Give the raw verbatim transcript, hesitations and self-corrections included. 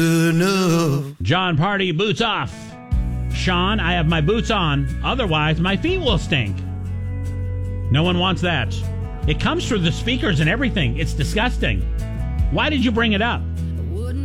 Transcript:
enough. John Party, boots off. Sean, I have my boots on. Otherwise, my feet will stink. No one wants that. It comes through the speakers and everything. It's disgusting. Why did you bring it up?